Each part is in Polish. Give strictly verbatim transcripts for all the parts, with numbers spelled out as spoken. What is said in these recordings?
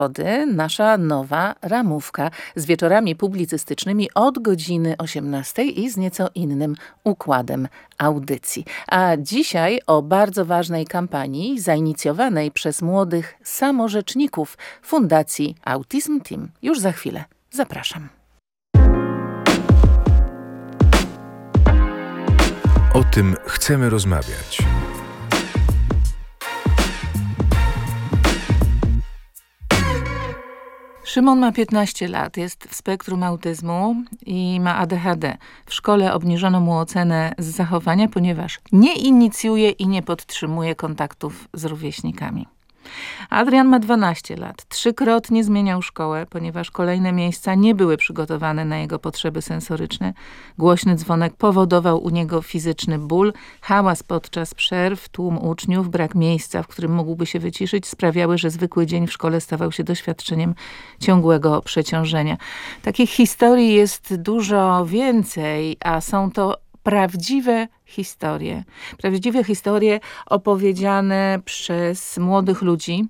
Nasza nowa ramówka z wieczorami publicystycznymi od godziny osiemnastej i z nieco innym układem audycji. A dzisiaj o bardzo ważnej kampanii zainicjowanej przez młodych samorzeczników Fundacji Autism Team. Już za chwilę. Zapraszam. O tym chcemy rozmawiać. Szymon ma piętnaście lat, jest w spektrum autyzmu i ma A D H D. W szkole obniżono mu ocenę z zachowania, ponieważ nie inicjuje i nie podtrzymuje kontaktów z rówieśnikami. Adrian ma dwanaście lat. Trzykrotnie zmieniał szkołę, ponieważ kolejne miejsca nie były przygotowane na jego potrzeby sensoryczne. Głośny dzwonek powodował u niego fizyczny ból, hałas podczas przerw, tłum uczniów, brak miejsca, w którym mógłby się wyciszyć, sprawiały, że zwykły dzień w szkole stawał się doświadczeniem ciągłego przeciążenia. Takich historii jest dużo więcej, a są to prawdziwe historie. Prawdziwe historie opowiedziane przez młodych ludzi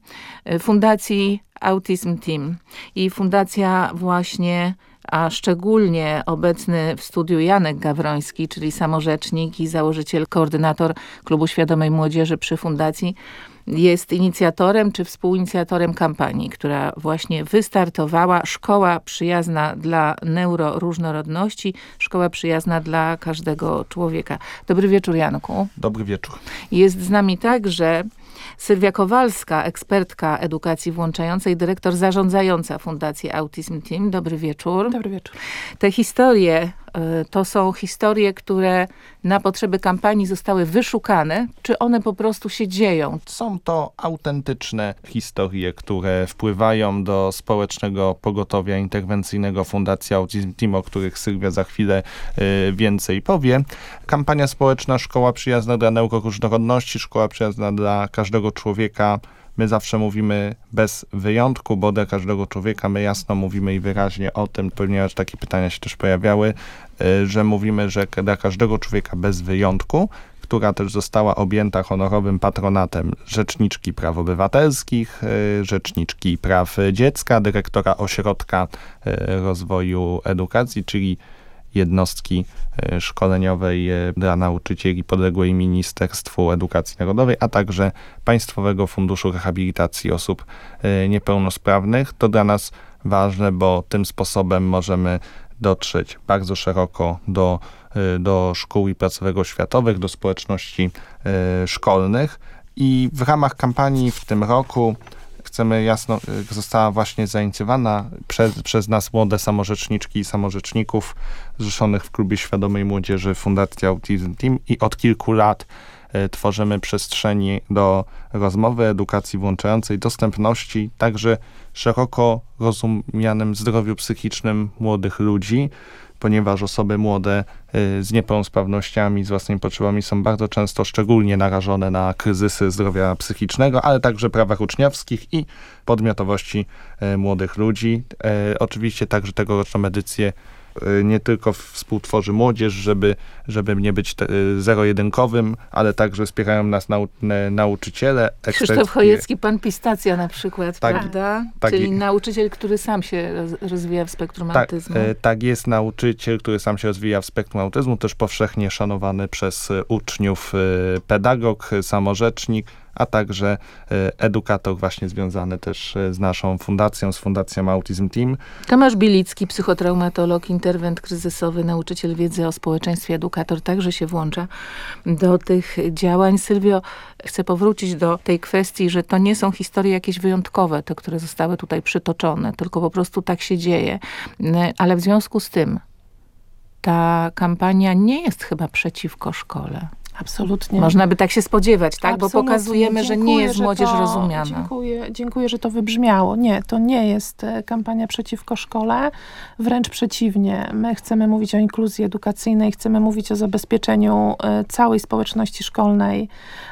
Fundacji Autism Team. I fundacja właśnie, a szczególnie obecny w studiu Janek Gawroński, czyli samorzecznik i założyciel, koordynator Klubu Świadomej Młodzieży przy fundacji, jest inicjatorem czy współinicjatorem kampanii, która właśnie wystartowała. Szkoła przyjazna dla neuroróżnorodności, szkoła przyjazna dla każdego człowieka. Dobry wieczór, Janku. Dobry wieczór. Jest z nami także Sylwia Kowalska, ekspertka edukacji włączającej, dyrektor zarządzająca Fundacji Autism Team. Dobry wieczór. Dobry wieczór. Te historie to są historie, które na potrzeby kampanii zostały wyszukane, czy one po prostu się dzieją? Są to autentyczne historie, które wpływają do społecznego pogotowia interwencyjnego Fundacji Autism Team, o których Sylwia za chwilę y, więcej powie. Kampania społeczna Szkoła przyjazna dla neuroróżnorodności, szkoła przyjazna dla każdego człowieka. My zawsze mówimy bez wyjątku, bo dla każdego człowieka my jasno mówimy i wyraźnie o tym, ponieważ takie pytania się też pojawiały, że mówimy, że dla każdego człowieka bez wyjątku, która też została objęta honorowym patronatem Rzeczniczki Praw Obywatelskich, Rzeczniczki Praw Dziecka, dyrektora Ośrodka Rozwoju Edukacji, czyli jednostki szkoleniowej dla nauczycieli podległej Ministerstwu Edukacji Narodowej, a także Państwowego Funduszu Rehabilitacji Osób Niepełnosprawnych. To dla nas ważne, bo tym sposobem możemy dotrzeć bardzo szeroko do, do szkół i placówek oświatowych, do społeczności szkolnych. I w ramach kampanii w tym roku chcemy jasno, została właśnie zainicjowana przez, przez nas młode samorzeczniczki i samorzeczników zrzeszonych w Klubie Świadomej Młodzieży Fundacji Autism Team i od kilku lat y, tworzymy przestrzeni do rozmowy, edukacji włączającej, dostępności, także szeroko rozumianym zdrowiu psychicznym młodych ludzi, ponieważ osoby młode y, z niepełnosprawnościami, z własnymi potrzebami są bardzo często szczególnie narażone na kryzysy zdrowia psychicznego, ale także prawach uczniowskich i podmiotowości y, młodych ludzi. Y, oczywiście także tegoroczną edycję y, nie tylko współtworzy młodzież, żeby, żeby nie być te, y, zero-jedynkowym, ale także wspierają nas nau, n, nauczyciele. Krzysztof eksperci. Chojecki, pan Pistacja na przykład, tak, prawda? Tak, Czyli i, nauczyciel, który sam się roz, rozwija w spektrum tak, autyzmu. y, tak, jest nauczyciel, który sam się rozwija w spektrum autyzmu, też powszechnie szanowany przez y, uczniów y, pedagog, y, samorzecznik, a także y, edukator właśnie związany też y, z naszą fundacją, z Fundacją Autism Team. Tomasz Bielicki, psychotraumatolog, interwent kryzysowy, nauczyciel wiedzy o społeczeństwie, edukator, także się włącza do tych działań. Sylwio, chcę powrócić do tej kwestii, że to nie są historie jakieś wyjątkowe, te, które zostały tutaj przytoczone, tylko po prostu tak się dzieje. Ale w związku z tym ta kampania nie jest chyba przeciwko szkole. Absolutnie. Można by tak się spodziewać, tak? Absolutnie. Bo pokazujemy, że Dziękuję, nie jest że młodzież to, rozumiana. Dziękuję, dziękuję, że to wybrzmiało. Nie, to nie jest kampania przeciwko szkole. Wręcz przeciwnie. My chcemy mówić o inkluzji edukacyjnej, chcemy mówić o zabezpieczeniu całej społeczności szkolnej,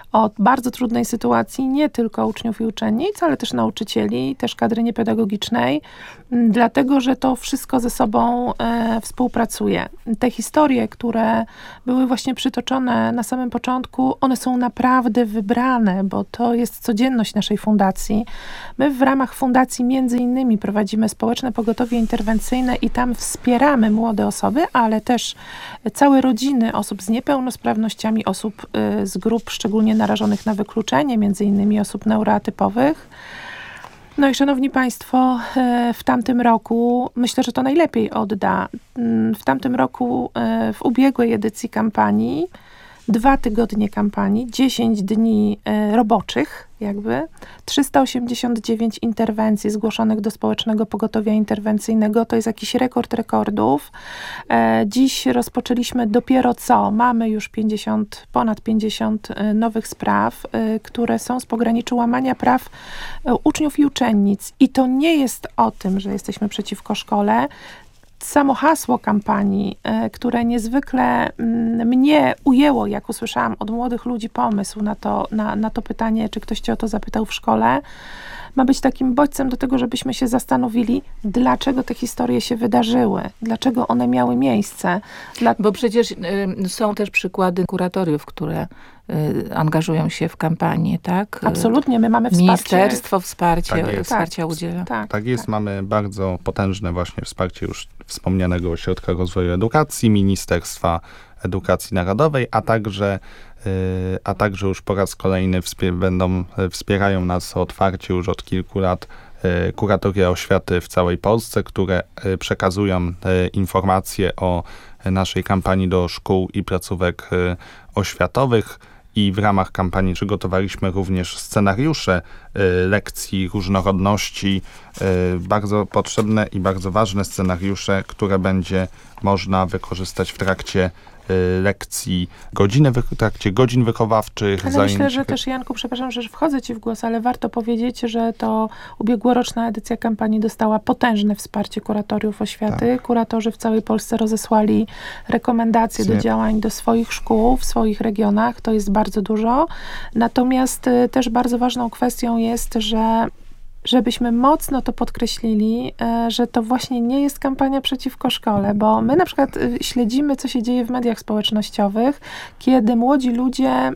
od bardzo trudnej sytuacji nie tylko uczniów i uczennic, ale też nauczycieli, też kadry niepedagogicznej, dlatego, że to wszystko ze sobą e, współpracuje. Te historie, które były właśnie przytoczone na samym początku, one są naprawdę wybrane, bo to jest codzienność naszej fundacji. My w ramach fundacji między innymi prowadzimy społeczne pogotowie interwencyjne i tam wspieramy młode osoby, ale też całe rodziny osób z niepełnosprawnościami, osób y, z grup szczególnie narażonych na wykluczenie, między innymi osób neuroatypowych. No i szanowni państwo, y, w tamtym roku, myślę, że to najlepiej odda, y, w tamtym roku, y, w ubiegłej edycji kampanii, dwa tygodnie kampanii, dziesięć dni e, roboczych, jakby, trzysta osiemdziesiąt dziewięć interwencji zgłoszonych do społecznego pogotowia interwencyjnego. To jest jakiś rekord rekordów. E, dziś rozpoczęliśmy dopiero co, mamy już pięćdziesiąt, ponad pięćdziesiąt e, nowych spraw, e, które są z pogranicza łamania praw e, uczniów i uczennic. I to nie jest o tym, że jesteśmy przeciwko szkole. Samo hasło kampanii, y, które niezwykle y, mnie ujęło, jak usłyszałam od młodych ludzi pomysł na to, na, na to pytanie, czy ktoś cię o to zapytał w szkole, ma być takim bodźcem do tego, żebyśmy się zastanowili, dlaczego te historie się wydarzyły, dlaczego one miały miejsce. Dla... Bo przecież y, są też przykłady kuratoriów, które y, angażują się w kampanię, tak? Absolutnie, my mamy wsparcie. Ministerstwo wsparcie, Tak jest. wsparcia Tak, udziela. Tak, Tak jest, tak. mamy bardzo potężne właśnie wsparcie już wspomnianego Ośrodka Rozwoju Edukacji, Ministerstwa Edukacji Narodowej, a także, yy, a także już po raz kolejny wspie- będą, wspierają nas otwarcie już od kilku lat yy, kuratoria oświaty w całej Polsce, które yy, przekazują yy, informacje o naszej kampanii do szkół i placówek yy, oświatowych. I w ramach kampanii przygotowaliśmy również scenariusze y, lekcji różnorodności, y, bardzo potrzebne i bardzo ważne scenariusze, które będzie można wykorzystać w trakcie y, lekcji, godziny, w trakcie godzin wychowawczych. Ale zajęć. myślę, że też, Janku, przepraszam, że wchodzę ci w głos, ale warto powiedzieć, że to ubiegłoroczna edycja kampanii dostała potężne wsparcie kuratoriów oświaty. Tak. Kuratorzy w całej Polsce rozesłali rekomendacje do działań do swoich szkół, w swoich regionach. To jest bardzo dużo. Natomiast y, też bardzo ważną kwestią jest, że żebyśmy mocno to podkreślili, że to właśnie nie jest kampania przeciwko szkole, bo my na przykład śledzimy, co się dzieje w mediach społecznościowych, kiedy młodzi ludzie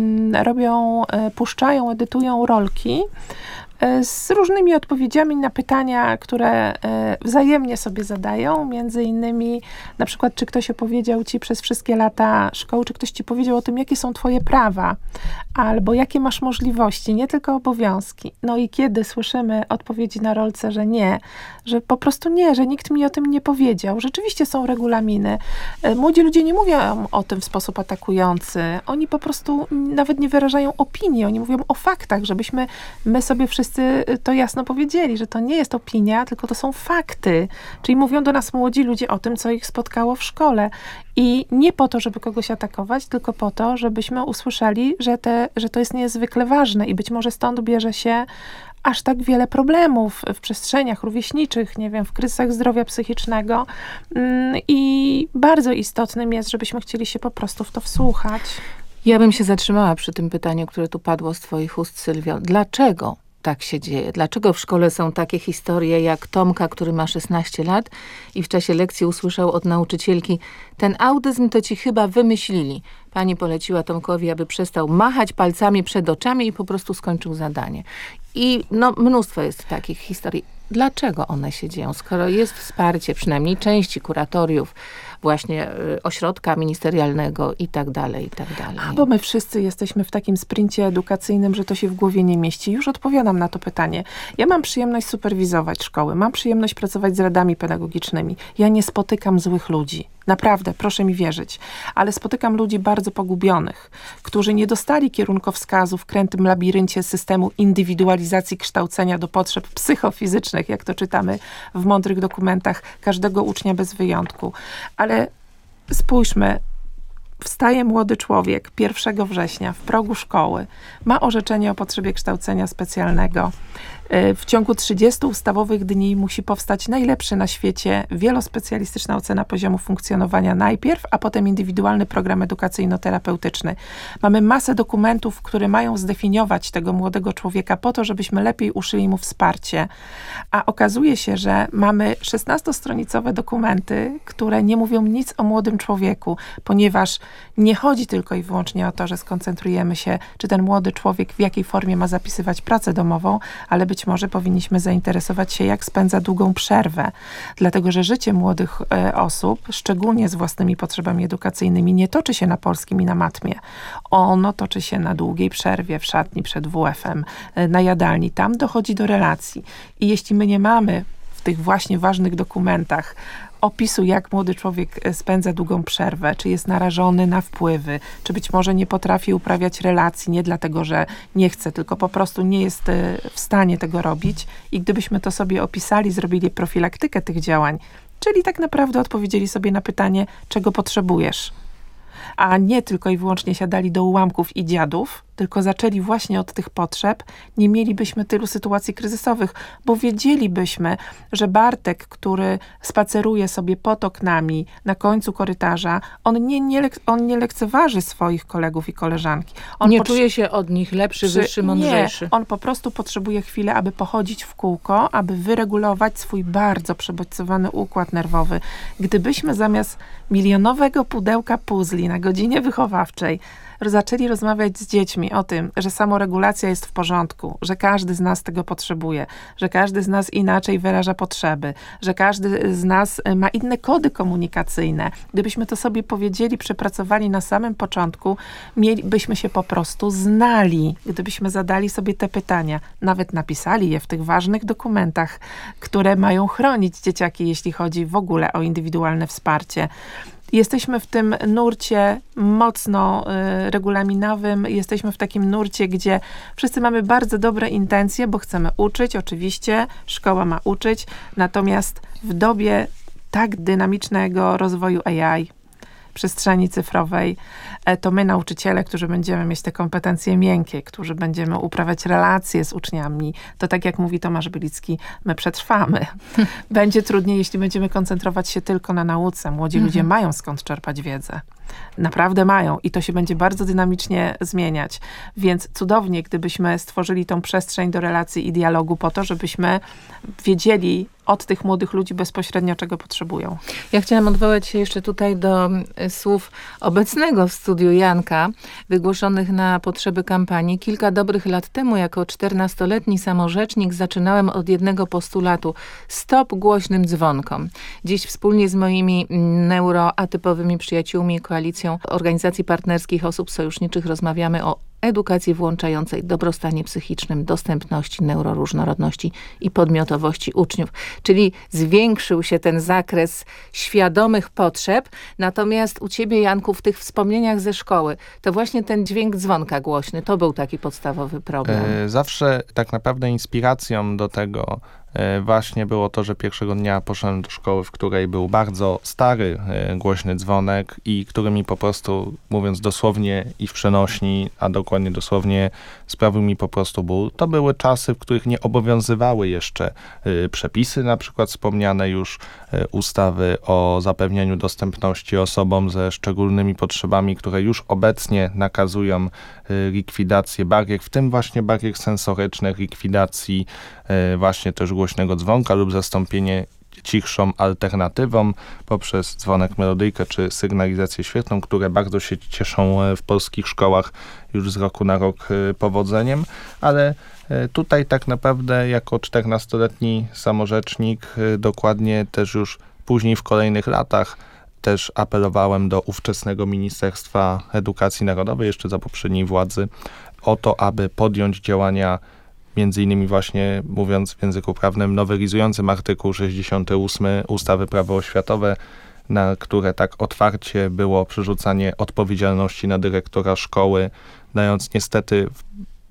robią, puszczają, edytują rolki z różnymi odpowiedziami na pytania, które wzajemnie sobie zadają. Między innymi na przykład, czy ktoś opowiedział ci przez wszystkie lata szkoły, czy ktoś ci powiedział o tym, jakie są twoje prawa, albo jakie masz możliwości, nie tylko obowiązki. No i kiedy słyszymy odpowiedzi na rolce, że nie, że po prostu nie, że nikt mi o tym nie powiedział. Rzeczywiście są regulaminy. Młodzi ludzie nie mówią o tym w sposób atakujący. Oni po prostu nawet nie wyrażają opinii. Oni mówią o faktach, żebyśmy my sobie wszyscy to jasno powiedzieli, że to nie jest opinia, tylko to są fakty. Czyli mówią do nas młodzi ludzie o tym, co ich spotkało w szkole. I nie po to, żeby kogoś atakować, tylko po to, żebyśmy usłyszeli, że, te, że to jest niezwykle ważne i być może stąd bierze się aż tak wiele problemów w przestrzeniach rówieśniczych, nie wiem, w kryzysach zdrowia psychicznego. I bardzo istotnym jest, żebyśmy chcieli się po prostu w to wsłuchać. Ja bym się zatrzymała przy tym pytaniu, które tu padło z twoich ust, Sylwio. Dlaczego tak się dzieje? Dlaczego w szkole są takie historie jak Tomka, który ma szesnaście lat i w czasie lekcji usłyszał od nauczycielki: ten autyzm to ci chyba wymyślili. Pani poleciła Tomkowi, aby przestał machać palcami przed oczami i po prostu skończył zadanie. I no, mnóstwo jest takich historii. Dlaczego one się dzieją, skoro jest wsparcie przynajmniej części kuratoriów, właśnie y, ośrodka ministerialnego i tak dalej, i tak dalej. A bo my wszyscy jesteśmy w takim sprincie edukacyjnym, że to się w głowie nie mieści. Już odpowiadam na to pytanie. Ja mam przyjemność superwizować szkoły, mam przyjemność pracować z radami pedagogicznymi. Ja nie spotykam złych ludzi. Naprawdę, proszę mi wierzyć. Ale spotykam ludzi bardzo pogubionych, którzy nie dostali kierunkowskazów w krętym labiryncie systemu indywidualizacji kształcenia do potrzeb psychofizycznych, jak to czytamy w mądrych dokumentach każdego ucznia bez wyjątku. Ale spójrzmy, wstaje młody człowiek pierwszego września w progu szkoły, ma orzeczenie o potrzebie kształcenia specjalnego, W ciągu trzydziestu ustawowych dni musi powstać najlepszy na świecie wielospecjalistyczna ocena poziomu funkcjonowania najpierw, a potem indywidualny program edukacyjno-terapeutyczny. Mamy masę dokumentów, które mają zdefiniować tego młodego człowieka po to, żebyśmy lepiej uszyli mu wsparcie. A okazuje się, że mamy szesnastostronicowe dokumenty, które nie mówią nic o młodym człowieku, ponieważ nie chodzi tylko i wyłącznie o to, że skoncentrujemy się, czy ten młody człowiek w jakiej formie ma zapisywać pracę domową, ale być może powinniśmy zainteresować się, jak spędza długą przerwę. Dlatego, że życie młodych e, osób, szczególnie z własnymi potrzebami edukacyjnymi, nie toczy się na polskim i na matmie. Ono toczy się na długiej przerwie, w szatni przed W F-em, e, na jadalni. Tam dochodzi do relacji. I jeśli my nie mamy w tych właśnie ważnych dokumentach opisu, jak młody człowiek spędza długą przerwę, czy jest narażony na wpływy, czy być może nie potrafi uprawiać relacji, nie dlatego, że nie chce, tylko po prostu nie jest w stanie tego robić. I gdybyśmy to sobie opisali, zrobili profilaktykę tych działań, czyli tak naprawdę odpowiedzieli sobie na pytanie, czego potrzebujesz, a nie tylko i wyłącznie siadali do ułamków i dziadów, tylko zaczęli właśnie od tych potrzeb, nie mielibyśmy tylu sytuacji kryzysowych, bo wiedzielibyśmy, że Bartek, który spaceruje sobie pod oknami na końcu korytarza, on nie, nie, lek- on nie lekceważy swoich kolegów i koleżanki. On nie pot- czuje się od nich lepszy, Przy, wyższy, mądrzejszy. Nie, on po prostu potrzebuje chwilę, aby pochodzić w kółko, aby wyregulować swój bardzo przebodźcowany układ nerwowy. Gdybyśmy zamiast milionowego pudełka puzli na godzinie wychowawczej zaczęli rozmawiać z dziećmi o tym, że samoregulacja jest w porządku, że każdy z nas tego potrzebuje, że każdy z nas inaczej wyraża potrzeby, że każdy z nas ma inne kody komunikacyjne. Gdybyśmy to sobie powiedzieli, przepracowali na samym początku, mielibyśmy się po prostu znali. Gdybyśmy zadali sobie te pytania, nawet napisali je w tych ważnych dokumentach, które mają chronić dzieciaki, jeśli chodzi w ogóle o indywidualne wsparcie. Jesteśmy w tym nurcie mocno y, regulaminowym, jesteśmy w takim nurcie, gdzie wszyscy mamy bardzo dobre intencje, bo chcemy uczyć, oczywiście, szkoła ma uczyć, natomiast w dobie tak dynamicznego rozwoju A I, przestrzeni cyfrowej, to my, nauczyciele, którzy będziemy mieć te kompetencje miękkie, którzy będziemy uprawiać relacje z uczniami, to tak jak mówi Tomasz Bylicki, my przetrwamy. Będzie trudniej, jeśli będziemy koncentrować się tylko na nauce. Młodzi mhm. ludzie mają skąd czerpać wiedzę. Naprawdę mają i to się będzie bardzo dynamicznie zmieniać. Więc cudownie, gdybyśmy stworzyli tą przestrzeń do relacji i dialogu po to, żebyśmy wiedzieli od tych młodych ludzi bezpośrednio, czego potrzebują. Ja chciałam odwołać się jeszcze tutaj do słów obecnego w studiu Janka, wygłoszonych na potrzeby kampanii. Kilka dobrych lat temu, jako czternastoletni samorzecznik, zaczynałem od jednego postulatu. Stop głośnym dzwonkom. Dziś wspólnie z moimi neuroatypowymi przyjaciółmi, koalicją organizacji partnerskich osób sojuszniczych rozmawiamy o edukacji włączającej dobrostanie psychicznym, dostępności, neuroróżnorodności i podmiotowości uczniów. Czyli zwiększył się ten zakres świadomych potrzeb, natomiast u ciebie, Janku, w tych wspomnieniach ze szkoły, to właśnie ten dźwięk dzwonka głośny, to był taki podstawowy problem. E, zawsze tak naprawdę inspiracją do tego właśnie było to, że pierwszego dnia poszedłem do szkoły, w której był bardzo stary, głośny dzwonek i który mi po prostu, mówiąc dosłownie i w przenośni, a dokładnie dosłownie, sprawił mi po prostu ból. To były czasy, w których nie obowiązywały jeszcze przepisy, na przykład wspomniane już ustawy o zapewnianiu dostępności osobom ze szczególnymi potrzebami, które już obecnie nakazują likwidację barier, w tym właśnie barier sensorycznych, likwidacji właśnie też głośnego dzwonka lub zastąpienie cichszą alternatywą poprzez dzwonek melodyjkę czy sygnalizację świetlną, które bardzo się cieszą w polskich szkołach już z roku na rok powodzeniem, ale tutaj tak naprawdę jako czternastoletni samorzecznik dokładnie też już później w kolejnych latach też apelowałem do ówczesnego Ministerstwa Edukacji Narodowej, jeszcze za poprzedniej władzy, o to, aby podjąć działania między innymi właśnie, mówiąc w języku prawnym, nowelizującym artykuł sześćdziesiąty ósmy ustawy Prawo oświatowe, na które tak otwarcie było przerzucanie odpowiedzialności na dyrektora szkoły, dając niestety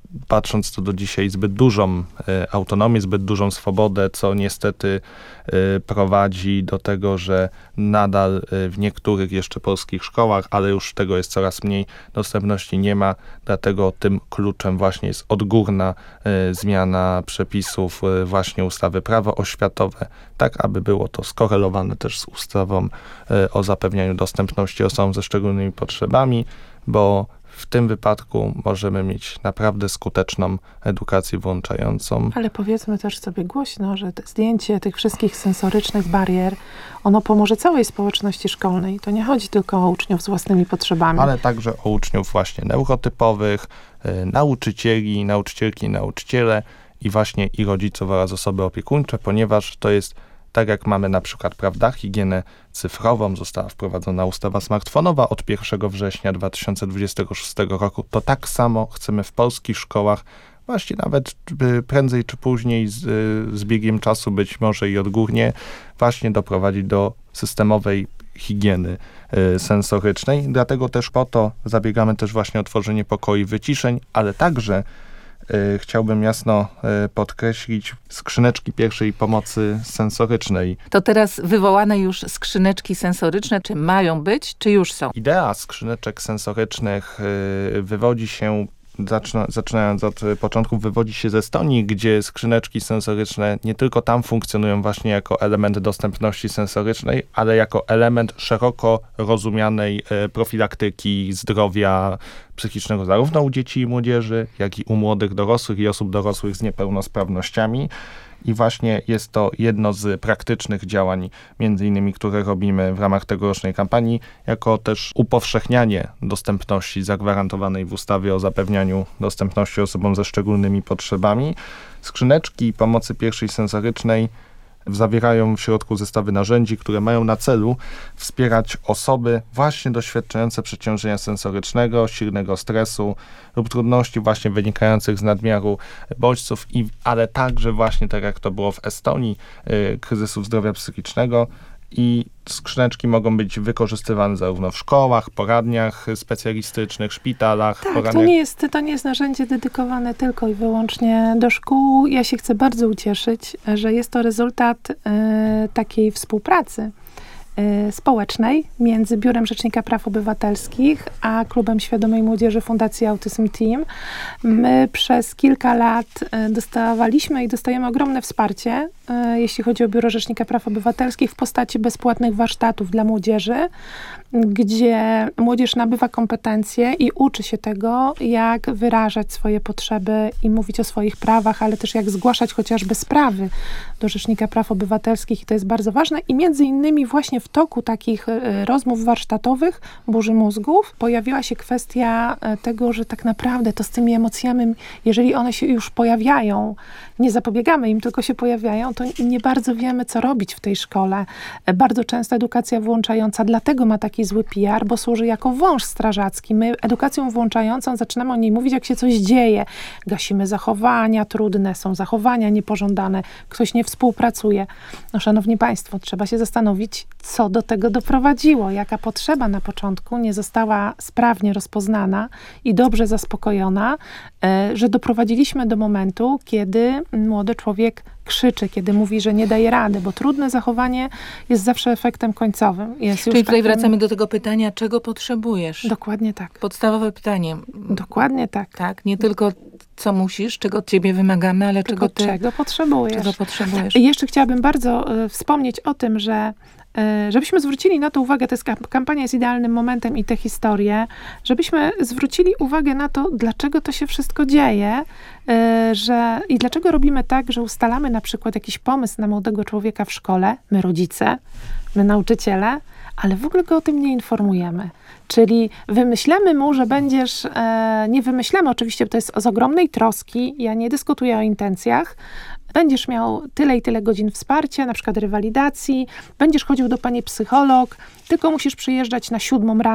patrząc to do dzisiaj, zbyt dużą y, autonomię, zbyt dużą swobodę, co niestety y, prowadzi do tego, że nadal y, w niektórych jeszcze polskich szkołach, ale już tego jest coraz mniej, dostępności nie ma, dlatego tym kluczem właśnie jest odgórna y, zmiana przepisów y, właśnie ustawy Prawo oświatowe, tak aby było to skorelowane też z ustawą y, o zapewnianiu dostępności osobom ze szczególnymi potrzebami, bo w tym wypadku możemy mieć naprawdę skuteczną edukację włączającą. Ale powiedzmy też sobie głośno, że te zdjęcie tych wszystkich sensorycznych barier, ono pomoże całej społeczności szkolnej. To nie chodzi tylko o uczniów z własnymi potrzebami. Ale także o uczniów właśnie neurotypowych, y, nauczycieli, nauczycielki, nauczyciele i właśnie i rodziców oraz osoby opiekuńcze, ponieważ to jest tak jak mamy na przykład, prawda, higienę cyfrową, została wprowadzona ustawa smartfonowa od pierwszego września dwa tysiące dwudziestego szóstego roku, to tak samo chcemy w polskich szkołach właśnie nawet prędzej czy później z, z biegiem czasu, być może i odgórnie, właśnie doprowadzić do systemowej higieny y, sensorycznej. Dlatego też po to zabiegamy też właśnie o tworzenie pokoi wyciszeń, ale także y, chciałbym jasno y, podkreślić skrzyneczki pierwszej pomocy sensorycznej. To teraz wywołane już skrzyneczki sensoryczne, czy mają być, czy już są? Idea skrzyneczek sensorycznych y, wywodzi się Zaczyna, zaczynając od początków, wywodzi się z Estonii, gdzie skrzyneczki sensoryczne nie tylko tam funkcjonują właśnie jako element dostępności sensorycznej, ale jako element szeroko rozumianej profilaktyki zdrowia psychicznego zarówno u dzieci i młodzieży, jak i u młodych dorosłych i osób dorosłych z niepełnosprawnościami. I właśnie jest to jedno z praktycznych działań, między innymi, które robimy w ramach tegorocznej kampanii, jako też upowszechnianie dostępności zagwarantowanej w ustawie o zapewnianiu dostępności osobom ze szczególnymi potrzebami. Skrzyneczki pomocy pierwszej sensorycznej zawierają w środku zestawy narzędzi, które mają na celu wspierać osoby właśnie doświadczające przeciążenia sensorycznego, silnego stresu lub trudności właśnie wynikających z nadmiaru bodźców, i, ale także właśnie, tak jak to było w Estonii, y, kryzysu zdrowia psychicznego. I skrzyneczki mogą być wykorzystywane zarówno w szkołach, poradniach specjalistycznych, szpitalach. Tak, poradniach. to nie jest, to nie jest narzędzie dedykowane tylko i wyłącznie do szkół. Ja się chcę bardzo ucieszyć, że jest to rezultat y, takiej współpracy y, społecznej między Biurem Rzecznika Praw Obywatelskich a Klubem Świadomej Młodzieży Fundacji Autism Team. My przez kilka lat y, dostawaliśmy i dostajemy ogromne wsparcie, y, jeśli chodzi o Biuro Rzecznika Praw Obywatelskich, w postaci bezpłatnych warsztatów dla młodzieży, gdzie młodzież nabywa kompetencje i uczy się tego, jak wyrażać swoje potrzeby i mówić o swoich prawach, ale też jak zgłaszać chociażby sprawy do Rzecznika Praw Obywatelskich, i to jest bardzo ważne. I między innymi właśnie w toku takich rozmów warsztatowych, burzy mózgów, pojawiła się kwestia tego, że tak naprawdę to z tymi emocjami, jeżeli one się już pojawiają, nie zapobiegamy im, tylko się pojawiają, to nie bardzo wiemy, co robić w tej szkole. Bardzo często edukacja włączająca dlatego ma taki zły P R, bo służy jako wąż strażacki. My edukacją włączającą zaczynamy o niej mówić, jak się coś dzieje. Gasimy zachowania trudne, są zachowania niepożądane, ktoś nie współpracuje. No, szanowni państwo, trzeba się zastanowić, co do tego doprowadziło, jaka potrzeba na początku nie została sprawnie rozpoznana i dobrze zaspokojona, że doprowadziliśmy do momentu, kiedy młody człowiek krzyczy, kiedy mówi, że nie daje rady, bo trudne zachowanie jest zawsze efektem końcowym. Jest Czyli już tutaj takim... wracamy do tego pytania, czego potrzebujesz? Dokładnie tak. Podstawowe pytanie. Dokładnie tak. Tak, nie tylko co musisz, czego od ciebie wymagamy, ale Tylko czego ty czego potrzebujesz. czego potrzebujesz. I jeszcze chciałabym bardzo y, wspomnieć o tym, że y, żebyśmy zwrócili na to uwagę, to jest kampania jest idealnym momentem i te historie, żebyśmy zwrócili uwagę na to, dlaczego to się wszystko dzieje, y, że i dlaczego robimy tak, że ustalamy na przykład jakiś pomysł na młodego człowieka w szkole, my rodzice, my nauczyciele, ale w ogóle go o tym nie informujemy. Czyli wymyślamy mu, że będziesz, e, nie wymyślamy oczywiście, bo to jest z ogromnej troski, ja nie dyskutuję o intencjach, będziesz miał tyle i tyle godzin wsparcia, na przykład rewalidacji, będziesz chodził do pani psycholog, tylko musisz przyjeżdżać na siódmą rano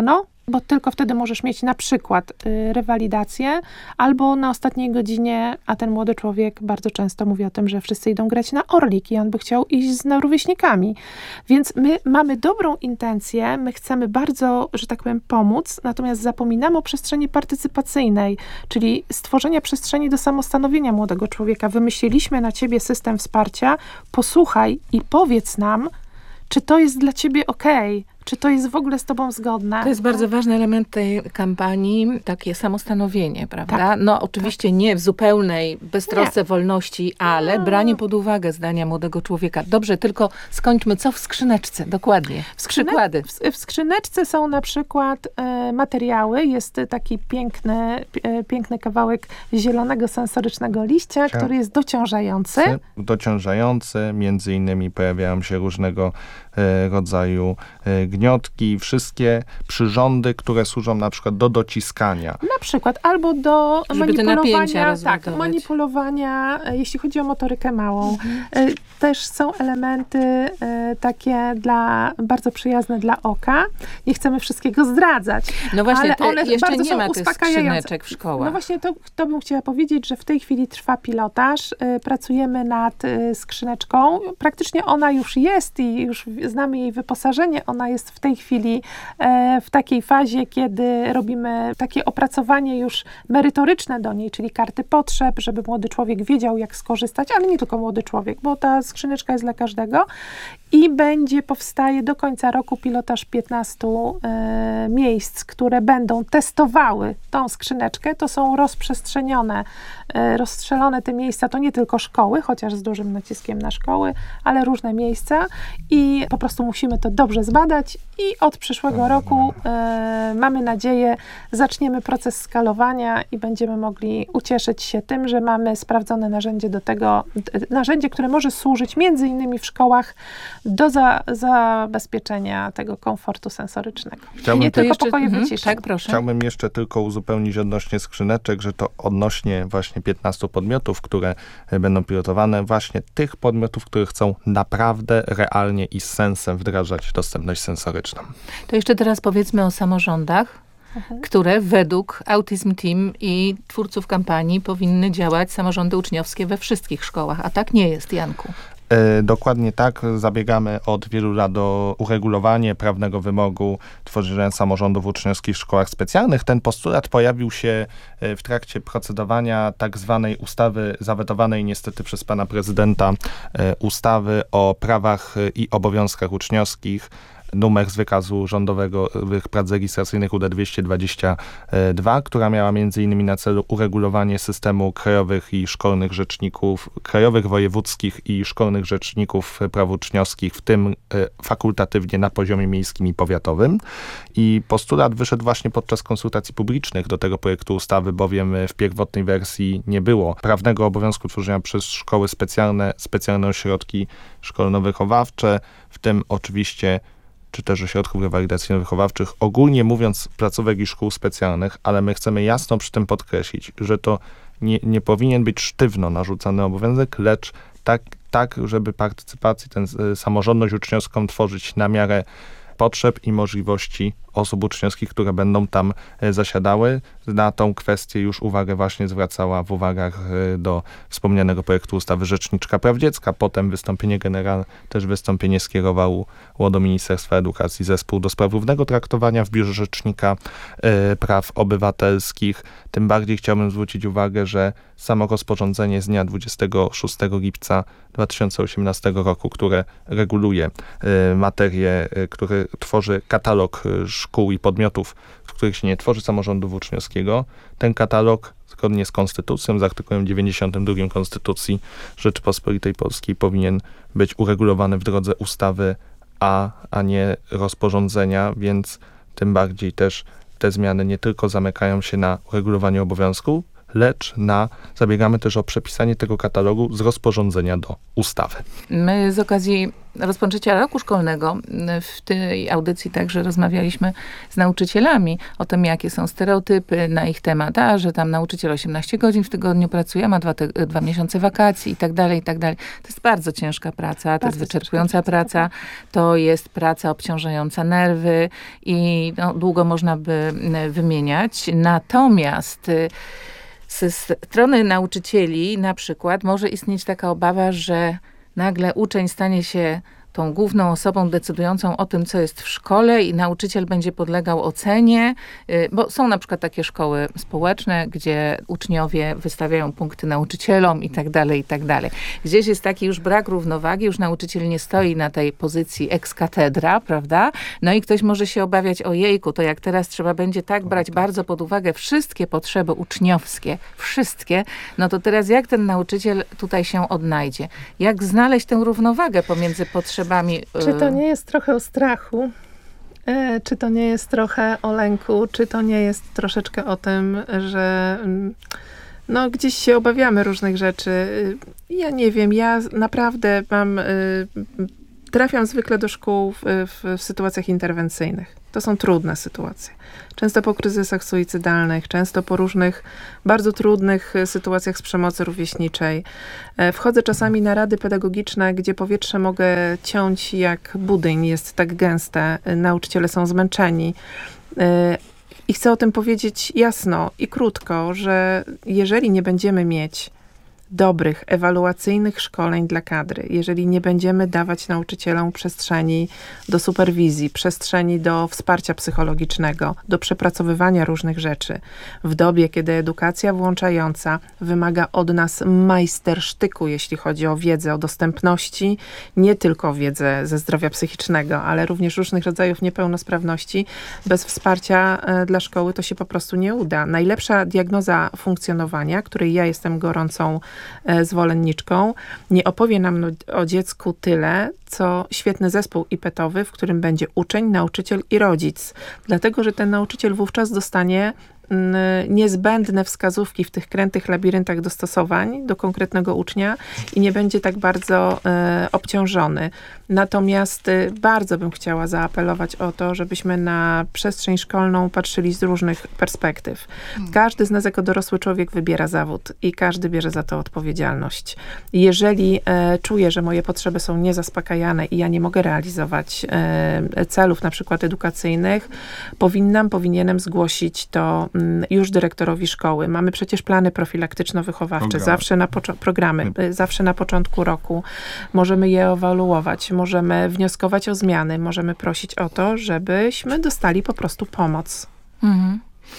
bo tylko wtedy możesz mieć na przykład y, rewalidację, albo na ostatniej godzinie, a ten młody człowiek bardzo często mówi o tym, że wszyscy idą grać na Orlik i on by chciał iść z rówieśnikami. Więc my mamy dobrą intencję, my chcemy bardzo, że tak powiem, pomóc, natomiast zapominamy o przestrzeni partycypacyjnej, czyli stworzenia przestrzeni do samostanowienia młodego człowieka. Wymyśliliśmy na ciebie system wsparcia, posłuchaj i powiedz nam, czy to jest dla ciebie okej, czy to jest w ogóle z tobą zgodne. To jest bardzo ważny element tej kampanii, takie samostanowienie, prawda? Tak. No oczywiście tak. nie w zupełnej beztrosce Nie. wolności, ale No. branie pod uwagę zdania młodego człowieka. Dobrze, tylko skończmy, co w skrzyneczce, dokładnie. W skrzyne- Przykłady. W, w skrzyneczce są na przykład e, materiały. Jest taki piękny, e, piękny kawałek zielonego sensorycznego liścia, Cia- który jest dociążający. Dociążający, między innymi pojawiają się różnego e, rodzaju e, gniotki, wszystkie przyrządy, które służą na przykład do dociskania. Na przykład albo do Żeby te napięcia manipulowania, rozładować. tak, manipulowania, e, jeśli chodzi o motorykę małą. E, Też są elementy e, takie dla, bardzo przyjazne dla oka. Nie chcemy wszystkiego zdradzać. No właśnie, ale te, one jeszcze bardzo nie są ma tych uspokajające. skrzyneczek w szkołach. No właśnie to, to bym chciała powiedzieć, że w tej chwili trwa pilotaż. Y, Pracujemy nad y, skrzyneczką. Praktycznie ona już jest i już znamy jej wyposażenie. Ona jest w tej chwili e, w takiej fazie, kiedy robimy takie opracowanie już merytoryczne do niej, czyli karty potrzeb, żeby młody człowiek wiedział, jak skorzystać, ale nie tylko młody człowiek, bo ta skrzyneczka jest dla każdego. I będzie, powstaje do końca roku pilotaż piętnastu e, miejsc, które będą testowały tą skrzyneczkę. To są rozprzestrzenione, e, rozstrzelone te miejsca, to nie tylko szkoły, chociaż z dużym naciskiem na szkoły, ale różne miejsca i po prostu musimy to dobrze zbadać i od przyszłego roku e, mamy nadzieję, zaczniemy proces skalowania i będziemy mogli ucieszyć się tym, że mamy sprawdzone narzędzie do tego, narzędzie, które może służyć między innymi w szkołach do za, zabezpieczenia tego komfortu sensorycznego. Chciałbym nie to tylko jeszcze- pokoje mhm, wyciszeń. tak, proszę. Chciałbym jeszcze tylko uzupełnić odnośnie skrzyneczek, że to odnośnie właśnie piętnastu podmiotów, które e, będą pilotowane, właśnie tych podmiotów, które chcą naprawdę, realnie i z sensem wdrażać dostępność sensoryczną. To jeszcze teraz powiedzmy o samorządach, które według Autism Team i twórców kampanii powinny działać samorządy uczniowskie we wszystkich szkołach, a tak nie jest, Janku. E, Dokładnie tak. Zabiegamy od wielu lat o uregulowanie prawnego wymogu tworzenia samorządów uczniowskich w szkołach specjalnych. Ten postulat pojawił się e, w trakcie procedowania tak zwanej ustawy zawetowanej niestety przez pana prezydenta e, ustawy o prawach e, i obowiązkach uczniowskich. Numer z wykazu rządowego prac legislacyjnych U D dwieście dwadzieścia dwa, która miała między innymi na celu uregulowanie systemu krajowych i szkolnych rzeczników, krajowych, wojewódzkich i szkolnych rzeczników praw uczniowskich, w tym e, fakultatywnie na poziomie miejskim i powiatowym. I postulat wyszedł właśnie podczas konsultacji publicznych do tego projektu ustawy, bowiem w pierwotnej wersji nie było prawnego obowiązku tworzenia przez szkoły specjalne, specjalne ośrodki szkolno-wychowawcze, w tym oczywiście czy też ośrodków rewalidacyjno-wychowawczych, ogólnie mówiąc placówek i szkół specjalnych, ale my chcemy jasno przy tym podkreślić, że to nie, nie powinien być sztywno narzucany obowiązek, lecz tak, tak żeby partycypację, tę samorządność uczniowską tworzyć na miarę potrzeb i możliwości osób uczniowskich, które będą tam e, zasiadały. Na tą kwestię już uwagę właśnie zwracała w uwagach e, do wspomnianego projektu ustawy Rzeczniczka Praw Dziecka. Potem wystąpienie generalne, też wystąpienie skierował do Ministerstwa Edukacji zespół do spraw równego traktowania w Biurze Rzecznika e, Praw Obywatelskich. Tym bardziej chciałbym zwrócić uwagę, że samo rozporządzenie z dnia dwudziestego szóstego lipca dwa tysiące osiemnastego roku, które reguluje e, materię, e, który tworzy katalog e, szkół i podmiotów, w których się nie tworzy samorządu uczniowskiego. Ten katalog, zgodnie z konstytucją, z artykułem dziewięćdziesiątym drugim Konstytucji Rzeczypospolitej Polskiej, powinien być uregulowany w drodze ustawy, a, a nie rozporządzenia, więc tym bardziej też te zmiany nie tylko zamykają się na uregulowaniu obowiązku, lecz na, zabiegamy też o przepisanie tego katalogu z rozporządzenia do ustawy. My z okazji rozpoczęcia roku szkolnego w tej audycji także rozmawialiśmy z nauczycielami o tym, jakie są stereotypy na ich temat, a że tam nauczyciel osiemnaście godzin w tygodniu pracuje, ma dwa, te, dwa miesiące wakacji i tak dalej, i tak dalej. To jest bardzo ciężka praca, to Bardzo jest wyczerpująca praca, praca, to jest praca obciążająca nerwy i no, długo można by wymieniać. Natomiast ze strony nauczycieli na przykład może istnieć taka obawa, że nagle uczeń stanie się tą główną osobą decydującą o tym, co jest w szkole i nauczyciel będzie podlegał ocenie, bo są na przykład takie szkoły społeczne, gdzie uczniowie wystawiają punkty nauczycielom i tak dalej, i tak dalej. Gdzieś jest taki już brak równowagi, już nauczyciel nie stoi na tej pozycji ex cathedra, prawda? No i ktoś może się obawiać, o jejku, to jak teraz trzeba będzie tak brać bardzo pod uwagę wszystkie potrzeby uczniowskie, wszystkie, no to teraz jak ten nauczyciel tutaj się odnajdzie? Jak znaleźć tę równowagę pomiędzy potrzebami? Czy to nie jest trochę o strachu? E, czy to nie jest trochę o lęku? Czy to nie jest troszeczkę o tym, że no, gdzieś się obawiamy różnych rzeczy? Ja nie wiem, ja naprawdę mam... Trafiam zwykle do szkół w, w, w sytuacjach interwencyjnych. To są trudne sytuacje. Często po kryzysach suicydalnych, często po różnych bardzo trudnych sytuacjach z przemocy rówieśniczej. Wchodzę czasami na rady pedagogiczne, gdzie powietrze mogę ciąć jak budyń, jest tak gęste. Nauczyciele są zmęczeni. I chcę o tym powiedzieć jasno i krótko, że jeżeli nie będziemy mieć dobrych, ewaluacyjnych szkoleń dla kadry, jeżeli nie będziemy dawać nauczycielom przestrzeni do superwizji, przestrzeni do wsparcia psychologicznego, do przepracowywania różnych rzeczy, w dobie, kiedy edukacja włączająca wymaga od nas majstersztyku, jeśli chodzi o wiedzę, o dostępności, nie tylko wiedzę ze zdrowia psychicznego, ale również różnych rodzajów niepełnosprawności, bez wsparcia dla szkoły to się po prostu nie uda. Najlepsza diagnoza funkcjonowania, której ja jestem gorącą zwolenniczką, nie opowie nam o dziecku tyle, co świetny zespół I P T owy, w którym będzie uczeń, nauczyciel i rodzic. Dlatego, że ten nauczyciel wówczas dostanie niezbędne wskazówki w tych krętych labiryntach dostosowań do konkretnego ucznia i nie będzie tak bardzo e, obciążony. Natomiast e, bardzo bym chciała zaapelować o to, żebyśmy na przestrzeń szkolną patrzyli z różnych perspektyw. Każdy z nas jako dorosły człowiek wybiera zawód i każdy bierze za to odpowiedzialność. Jeżeli e, czuję, że moje potrzeby są niezaspokajane i ja nie mogę realizować e, celów na przykład edukacyjnych, powinnam, powinienem zgłosić to już dyrektorowi szkoły. Mamy przecież plany profilaktyczno-wychowawcze, Programy. zawsze na poczo- programy, zawsze na początku roku. Możemy je ewaluować, możemy wnioskować o zmiany, możemy prosić o to, żebyśmy dostali po prostu pomoc. Mhm.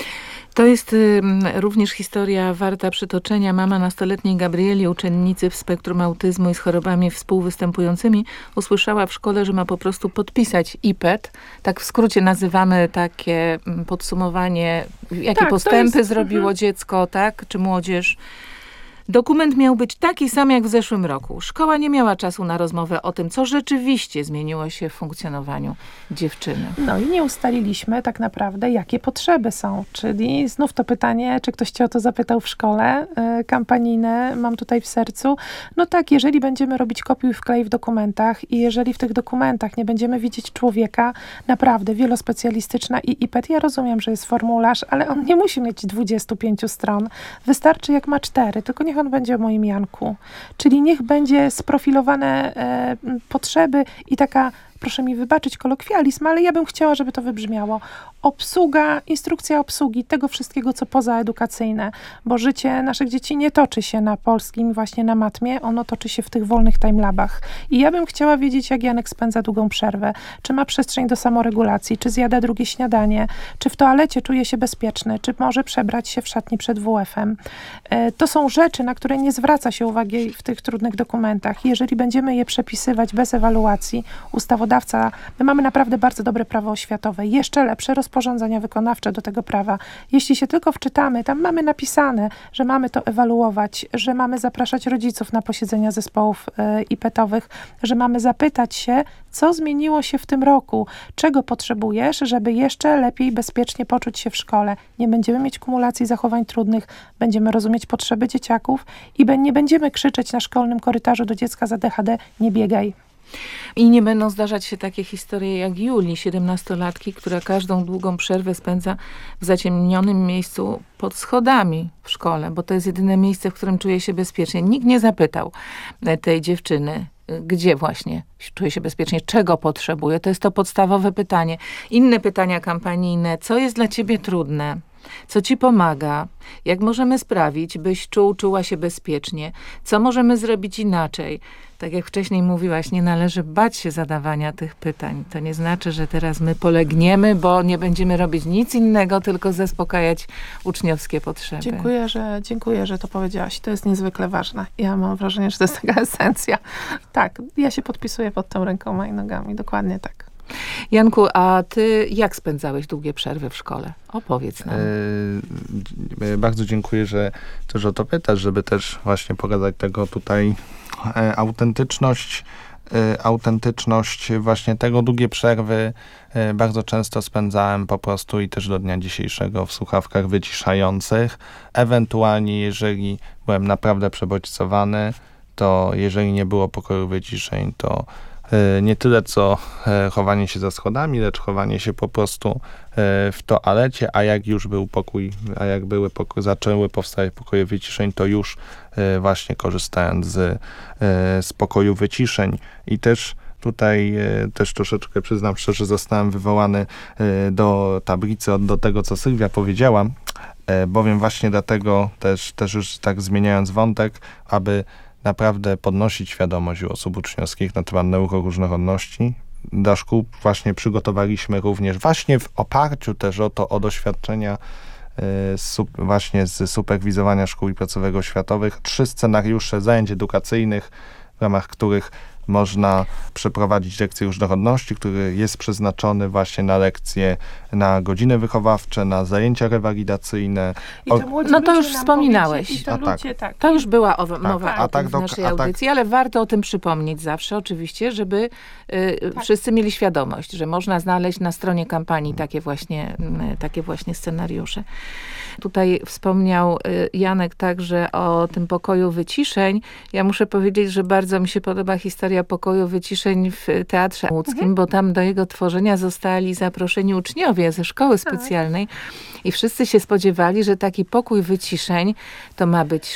To jest y, również historia warta przytoczenia. Mama nastoletniej Gabrieli, uczennicy w spektrum autyzmu i z chorobami współwystępującymi, usłyszała w szkole, że ma po prostu podpisać I P E T. Tak w skrócie nazywamy takie podsumowanie, jakie tak, postępy jest, zrobiło uh-huh. dziecko, tak, czy młodzież. Dokument miał być taki sam jak w zeszłym roku. Szkoła nie miała czasu na rozmowę o tym, co rzeczywiście zmieniło się w funkcjonowaniu dziewczyny. No i nie ustaliliśmy tak naprawdę, jakie potrzeby są. Czyli znów to pytanie, czy ktoś cię o to zapytał w szkole, yy, kampanijne mam tutaj w sercu. No tak, jeżeli będziemy robić kopiuj wklej w dokumentach i jeżeli w tych dokumentach nie będziemy widzieć człowieka, naprawdę wielospecjalistyczna i I P E T, ja rozumiem, że jest formularz, ale on nie musi mieć dwudziestu pięciu stron. Wystarczy jak ma cztery, tylko niech on będzie o moim Janku. Czyli niech będzie sprofilowane e, potrzeby i taka, proszę mi wybaczyć kolokwializm, ale ja bym chciała, żeby to wybrzmiało. Obsługa, instrukcja obsługi tego wszystkiego, co pozaedukacyjne, bo życie naszych dzieci nie toczy się na polskim, właśnie na matmie, ono toczy się w tych wolnych timelabach. I ja bym chciała wiedzieć, jak Janek spędza długą przerwę, czy ma przestrzeń do samoregulacji, czy zjada drugie śniadanie, czy w toalecie czuje się bezpieczny, czy może przebrać się w szatni przed W F-em. To są rzeczy, na które nie zwraca się uwagi w tych trudnych dokumentach. Jeżeli będziemy je przepisywać bez ewaluacji, ustawodawca, my mamy naprawdę bardzo dobre prawo oświatowe, jeszcze lepsze rozporządzenia wykonawcze do tego prawa. Jeśli się tylko wczytamy, tam mamy napisane, że mamy to ewaluować, że mamy zapraszać rodziców na posiedzenia zespołów y, I P E T owych, że mamy zapytać się, co zmieniło się w tym roku, czego potrzebujesz, żeby jeszcze lepiej, bezpiecznie poczuć się w szkole. Nie będziemy mieć kumulacji zachowań trudnych, będziemy rozumieć potrzeby dzieciaków i nie będziemy krzyczeć na szkolnym korytarzu do dziecka z A D H D, nie biegaj. I nie będą zdarzać się takie historie jak Julii, siedemnastolatki, która każdą długą przerwę spędza w zaciemnionym miejscu pod schodami w szkole, bo to jest jedyne miejsce, w którym czuje się bezpiecznie. Nikt nie zapytał tej dziewczyny, gdzie właśnie czuje się bezpiecznie, czego potrzebuje. To jest to podstawowe pytanie. Inne pytania kampanijne. Co jest dla ciebie trudne? Co ci pomaga? Jak możemy sprawić, byś czuł, czuła się bezpiecznie? Co możemy zrobić inaczej? Tak jak wcześniej mówiłaś, nie należy bać się zadawania tych pytań. To nie znaczy, że teraz my polegniemy, bo nie będziemy robić nic innego, tylko zaspokajać uczniowskie potrzeby. Dziękuję, że, dziękuję, że to powiedziałaś. To jest niezwykle ważne. Ja mam wrażenie, że to jest taka esencja. Tak, ja się podpisuję pod tą rękoma i nogami. Dokładnie tak. Janku, a ty jak spędzałeś długie przerwy w szkole? Opowiedz nam. E, bardzo dziękuję, że też o to pytasz, żeby też właśnie pokazać tego tutaj e, autentyczność, e, autentyczność właśnie tego długie przerwy e, bardzo często spędzałem po prostu i też do dnia dzisiejszego w słuchawkach wyciszających. Ewentualnie, jeżeli byłem naprawdę przebodźcowany, to jeżeli nie było pokoju wyciszeń, to nie tyle co chowanie się za schodami, lecz chowanie się po prostu w toalecie, a jak już był pokój, a jak były poko- zaczęły powstawać pokoje wyciszeń, to już właśnie korzystając z, z pokoju wyciszeń. I też tutaj też troszeczkę przyznam szczerze, zostałem wywołany do tablicy, do tego, co Sylwia powiedziała, bowiem właśnie dlatego też, też już tak zmieniając wątek, aby naprawdę podnosić świadomość u osób uczniowskich na temat neuroróżnorodności. Dla szkół właśnie przygotowaliśmy również właśnie w oparciu też o to, o doświadczenia y, sup, właśnie z superwizowania szkół i placówek oświatowych, trzy scenariusze zajęć edukacyjnych, w ramach których można przeprowadzić lekcję różnorodności, który jest przeznaczony właśnie na lekcje, na godziny wychowawcze, na zajęcia rewalidacyjne. I to młodzi No to ludzie już nam wspominałeś. powiedzieli, I to A tak. ludzie, tak. To już była o, mowa a o tak tym do- w naszej a tak- audycji, ale warto o tym przypomnieć zawsze oczywiście, żeby y, Tak. wszyscy mieli świadomość, że można znaleźć na stronie kampanii takie właśnie, y, takie właśnie scenariusze. Tutaj wspomniał y, Janek także o tym pokoju wyciszeń. Ja muszę powiedzieć, że bardzo mi się podoba historia pokoju wyciszeń w Teatrze Łódzkim, Mhm. bo tam do jego tworzenia zostali zaproszeni uczniowie ze szkoły specjalnej i wszyscy się spodziewali, że taki pokój wyciszeń to ma być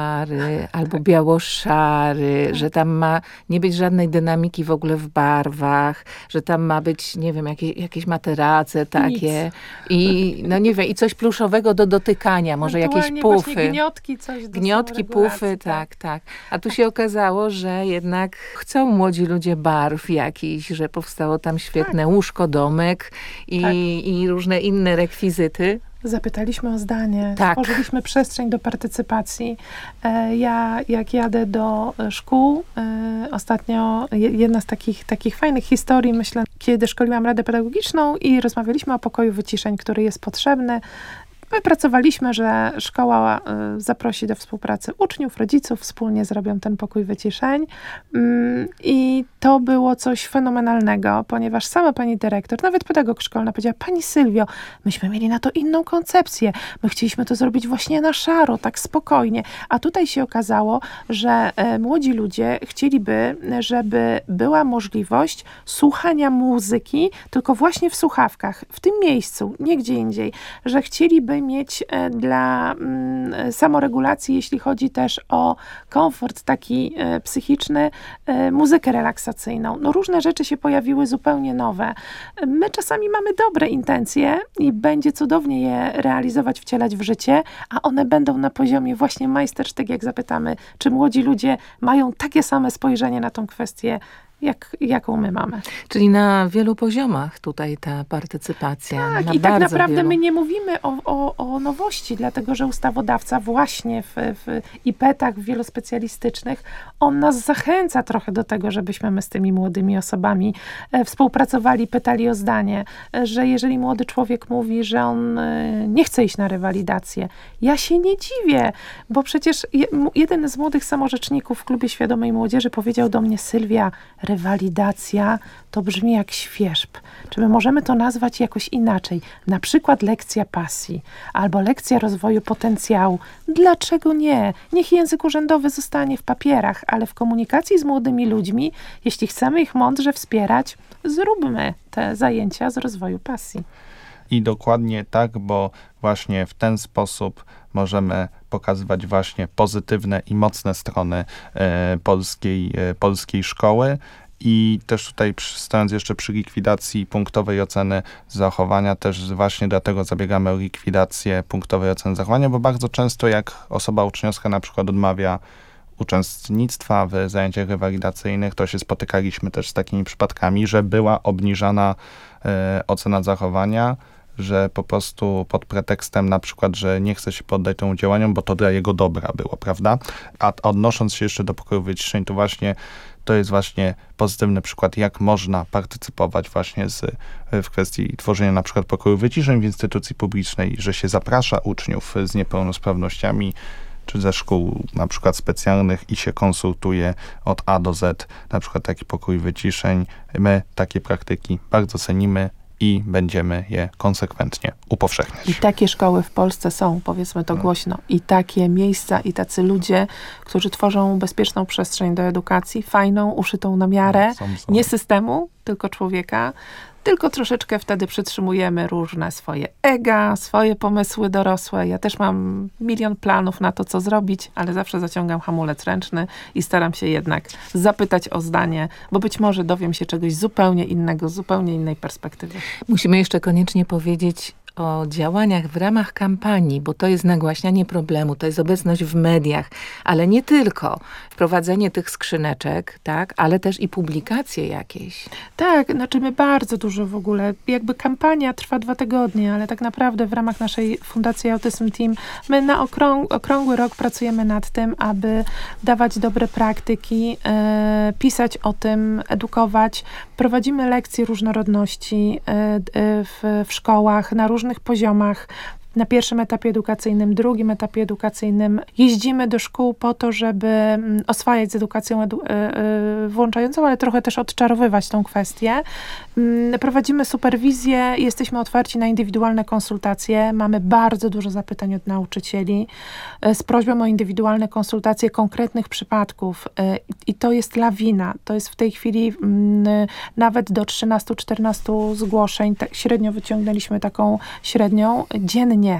szary albo biało-szary, że tam ma nie być żadnej dynamiki w ogóle w barwach, że tam ma być, nie wiem, jakie, jakieś materace takie i no nie wiem, i coś pluszowego do dotykania, może jakieś Ewentualnie pufy. właśnie gniotki, coś do Gniotki, samoregulacji, pufy, tak, tak. A tu się okazało, że jednak chcą młodzi ludzie barw jakichś, że powstało tam świetne łóżko, domek i, Tak. i różne inne rekwizyty. Zapytaliśmy o zdanie, Tak. stworzyliśmy przestrzeń do partycypacji. E, Ja, jak jadę do e, szkół, e, ostatnio je- jedna z takich, takich fajnych historii, myślę, kiedy szkoliłam Radę Pedagogiczną i rozmawialiśmy o pokoju wyciszeń, który jest potrzebny. Wypracowaliśmy, że szkoła y, zaprosi do współpracy uczniów, rodziców, wspólnie zrobią ten pokój wyciszeń. Ym, I to było coś fenomenalnego, ponieważ sama pani dyrektor, nawet pedagog szkolna powiedziała: pani Sylwio, myśmy mieli na to inną koncepcję. My chcieliśmy to zrobić właśnie na szaro, tak spokojnie. A tutaj się okazało, że e, młodzi ludzie chcieliby, żeby była możliwość słuchania muzyki, tylko właśnie w słuchawkach, w tym miejscu, nie gdzie indziej, że chcieliby mieć e, dla mm, samoregulacji, jeśli chodzi też o komfort taki e, psychiczny, e, muzykę relaksacyjną. No różne rzeczy się pojawiły zupełnie nowe. My czasami mamy dobre intencje i będzie cudownie je realizować, wcielać w życie, a one będą na poziomie właśnie majstersztyk, jak zapytamy, czy młodzi ludzie mają takie same spojrzenie na tą kwestię, jak, jaką my mamy. Czyli na wielu poziomach tutaj ta partycypacja. Tak, na i tak bardzo naprawdę wielu. my nie mówimy o, o, o nowości, dlatego że ustawodawca właśnie w, w I P E T-ach wielospecjalistycznych, on nas zachęca trochę do tego, żebyśmy my z tymi młodymi osobami e, współpracowali, pytali o zdanie, e, że jeżeli młody człowiek mówi, że on e, nie chce iść na rewalidację, ja się nie dziwię, bo przecież je, m- jeden z młodych samorzeczników w Klubie Świadomej Młodzieży powiedział do mnie: Sylwia, rewalidacja to brzmi jak świerzb. Czy my możemy to nazwać jakoś inaczej? Na przykład lekcja pasji albo lekcja rozwoju potencjału. Dlaczego nie? Niech język urzędowy zostanie w papierach, ale w komunikacji z młodymi ludźmi, jeśli chcemy ich mądrze wspierać, zróbmy te zajęcia z rozwoju pasji. I dokładnie tak, bo właśnie w ten sposób możemy pokazywać właśnie pozytywne i mocne strony e, polskiej, e, polskiej szkoły. I też tutaj stojąc jeszcze przy likwidacji punktowej oceny zachowania, też właśnie dlatego zabiegamy o likwidację punktowej oceny zachowania, bo bardzo często jak osoba uczniowska na przykład odmawia uczestnictwa w zajęciach rewalidacyjnych, to się spotykaliśmy też z takimi przypadkami, że była obniżana e, ocena zachowania, że po prostu pod pretekstem na przykład, że nie chce się poddać temu działaniom, bo to dla jego dobra było, prawda? A odnosząc się jeszcze do pokoju wyciszeń, to właśnie to jest właśnie pozytywny przykład, jak można partycypować właśnie z, w kwestii tworzenia na przykład pokoju wyciszeń w instytucji publicznej, że się zaprasza uczniów z niepełnosprawnościami, czy ze szkół na przykład specjalnych i się konsultuje od A do Z, na przykład taki pokój wyciszeń. My takie praktyki bardzo cenimy i będziemy je konsekwentnie upowszechniać. I takie szkoły w Polsce są, powiedzmy to głośno. I takie miejsca, i tacy ludzie, którzy tworzą bezpieczną przestrzeń do edukacji, fajną, uszytą na miarę, Są, są. nie systemu, tylko człowieka. Tylko troszeczkę wtedy przytrzymujemy różne swoje ega, swoje pomysły dorosłe. Ja też mam milion planów na to, co zrobić, ale zawsze zaciągam hamulec ręczny i staram się jednak zapytać o zdanie, bo być może dowiem się czegoś zupełnie innego, z zupełnie innej perspektywy. Musimy jeszcze koniecznie powiedzieć o działaniach w ramach kampanii, bo to jest nagłaśnianie problemu, to jest obecność w mediach, ale nie tylko. Wprowadzenie tych skrzyneczek, tak, ale też i publikacje jakieś. Tak, znaczy my bardzo dużo w ogóle, jakby kampania trwa dwa tygodnie, ale tak naprawdę w ramach naszej Fundacji Autism Team my na okrąg- okrągły rok pracujemy nad tym, aby dawać dobre praktyki, e, pisać o tym, edukować. Prowadzimy lekcje różnorodności e, e, w, w szkołach na różnych poziomach. Na pierwszym etapie edukacyjnym, drugim etapie edukacyjnym. Jeździmy do szkół po to, żeby oswajać z edukacją edu- yy, włączającą, ale trochę też odczarowywać tą kwestię. Yy, prowadzimy superwizję, jesteśmy otwarci na indywidualne konsultacje. Mamy bardzo dużo zapytań od nauczycieli yy, z prośbą o indywidualne konsultacje konkretnych przypadków. Yy, I to jest lawina. To jest w tej chwili yy, nawet do trzynastu czternastu zgłoszeń. Tak, średnio wyciągnęliśmy taką średnią dziennie.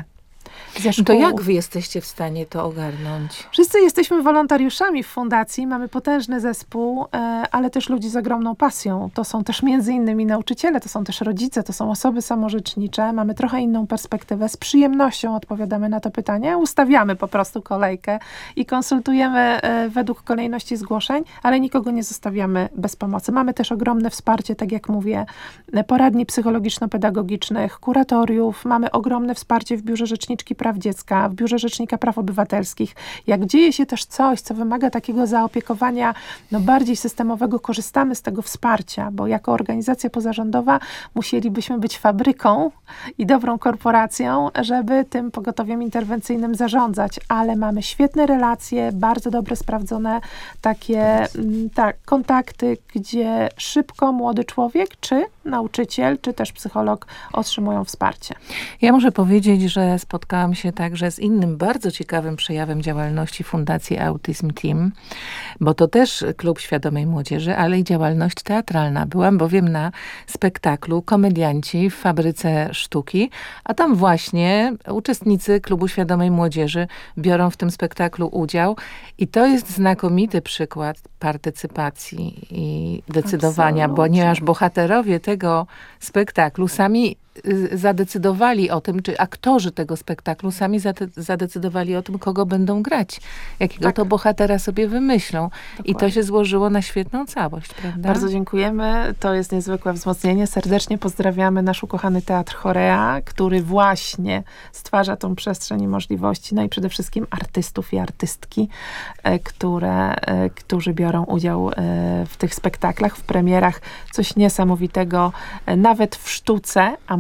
Ze szkół. To jak wy jesteście w stanie to ogarnąć? Wszyscy jesteśmy wolontariuszami w fundacji, mamy potężny zespół, ale też ludzi z ogromną pasją. To są też między innymi nauczyciele, to są też rodzice, to są osoby samorzecznicze. Mamy trochę inną perspektywę. Z przyjemnością odpowiadamy na to pytanie. Ustawiamy po prostu kolejkę i konsultujemy według kolejności zgłoszeń, ale nikogo nie zostawiamy bez pomocy. Mamy też ogromne wsparcie, tak jak mówię, poradni psychologiczno-pedagogicznych, kuratoriów. Mamy ogromne wsparcie w Biurze Rzeczniczki Praw Dziecka, w Biurze Rzecznika Praw Obywatelskich. Jak dzieje się też coś, co wymaga takiego zaopiekowania no, bardziej systemowego, korzystamy z tego wsparcia, bo jako organizacja pozarządowa musielibyśmy być fabryką i dobrą korporacją, żeby tym pogotowiem interwencyjnym zarządzać, ale mamy świetne relacje, bardzo dobre, sprawdzone takie tak, kontakty, gdzie szybko młody człowiek, czy nauczyciel, czy też psycholog otrzymują wsparcie. Ja muszę powiedzieć, że spotkałam się także z innym bardzo ciekawym przejawem działalności Fundacji Autism Team, bo to też klub świadomej młodzieży, ale i działalność teatralna. Byłam bowiem na spektaklu Komedianci w Fabryce Sztuki, a tam właśnie uczestnicy klubu świadomej młodzieży biorą w tym spektaklu udział i to jest znakomity przykład partycypacji i decydowania, Absolutnie. ponieważ bohaterowie tego spektaklu sami zadecydowali o tym, czy aktorzy tego spektaklu sami zadecydowali o tym, kogo będą grać, jakiego Tak. to bohatera sobie wymyślą. Dokładnie. I to się złożyło na świetną całość, prawda? Bardzo dziękujemy. To jest niezwykłe wzmocnienie. Serdecznie pozdrawiamy nasz ukochany Teatr Chorea, który właśnie stwarza tą przestrzeń i możliwości, no i przede wszystkim artystów i artystki, e, które, e, którzy biorą udział e, w tych spektaklach, w premierach. Coś niesamowitego, e, nawet w sztuce, a może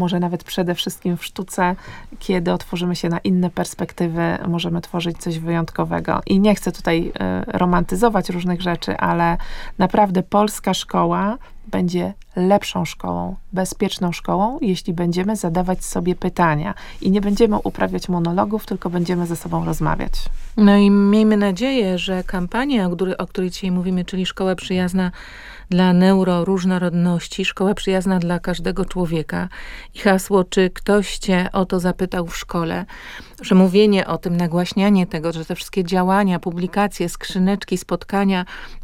może nawet przede wszystkim w sztuce, kiedy otworzymy się na inne perspektywy, możemy tworzyć coś wyjątkowego. I nie chcę tutaj y, romantyzować różnych rzeczy, ale naprawdę polska szkoła będzie lepszą szkołą, bezpieczną szkołą, jeśli będziemy zadawać sobie pytania i nie będziemy uprawiać monologów, tylko będziemy ze sobą rozmawiać. No i miejmy nadzieję, że kampania, o której, o której dzisiaj mówimy, czyli Szkoła Przyjazna dla Neuroróżnorodności, Szkoła Przyjazna dla każdego człowieka i hasło, czy ktoś cię o to zapytał w szkole, że mówienie o tym, nagłaśnianie tego, że te wszystkie działania, publikacje, skrzyneczki, spotkania,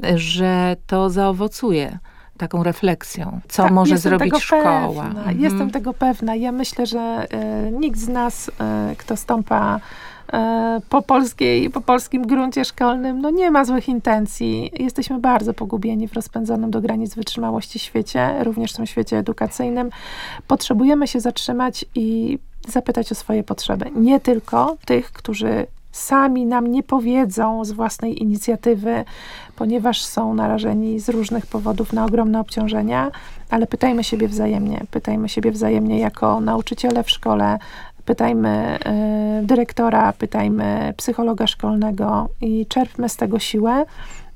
że to zaowocuje taką refleksją, co tak, może zrobić szkoła. Mhm. Jestem tego pewna. Ja myślę, że y, nikt z nas, y, kto stąpa y, po, polskiej, po polskim gruncie szkolnym, no nie ma złych intencji. Jesteśmy bardzo pogubieni w rozpędzonym do granic wytrzymałości świecie, również w tym świecie edukacyjnym. Potrzebujemy się zatrzymać i zapytać o swoje potrzeby. Nie tylko tych, którzy sami nam nie powiedzą z własnej inicjatywy, ponieważ są narażeni z różnych powodów na ogromne obciążenia, ale pytajmy siebie wzajemnie. Pytajmy siebie wzajemnie jako nauczyciele w szkole, pytajmy y, dyrektora, pytajmy psychologa szkolnego i czerpmy z tego siłę,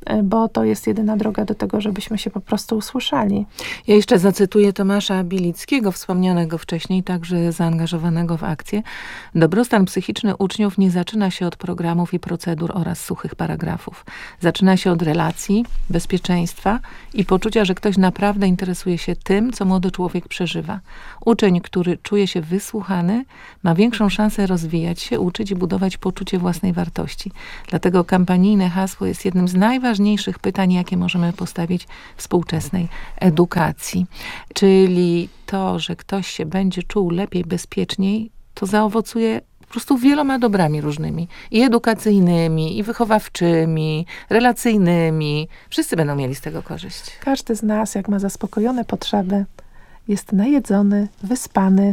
bo to jest jedyna droga do tego, żebyśmy się po prostu usłyszeli. Ja jeszcze zacytuję Tomasza Bilickiego, wspomnianego wcześniej, także zaangażowanego w akcję. Dobrostan psychiczny uczniów nie zaczyna się od programów i procedur oraz suchych paragrafów. Zaczyna się od relacji, bezpieczeństwa i poczucia, że ktoś naprawdę interesuje się tym, co młody człowiek przeżywa. Uczeń, który czuje się wysłuchany, ma większą szansę rozwijać się, uczyć i budować poczucie własnej wartości. Dlatego kampanijne hasło jest jednym z najważniejszych ważniejszych pytań, jakie możemy postawić w współczesnej edukacji. Czyli to, że ktoś się będzie czuł lepiej, bezpieczniej, to zaowocuje po prostu wieloma dobrami różnymi. I edukacyjnymi, i wychowawczymi, relacyjnymi. Wszyscy będą mieli z tego korzyść. Każdy z nas, jak ma zaspokojone potrzeby, jest najedzony, wyspany